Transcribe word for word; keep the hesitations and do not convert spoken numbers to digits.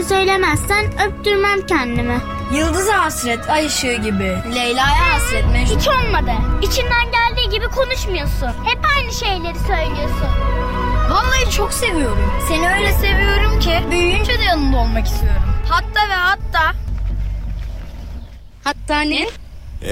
söylemezsen öptürmem kendimi. Yıldız'a hasret, ay ışığı gibi. Leyla'ya hasret, Mecnun. Hiç olmadı. İçinden geldiği gibi konuşmuyorsun. Hep aynı şeyleri söylüyorsun. Vallahi çok seviyorum. Seni öyle seviyorum ki büyüyünce de yanında olmak istiyorum. Hatta ve hatta... Hatta ne?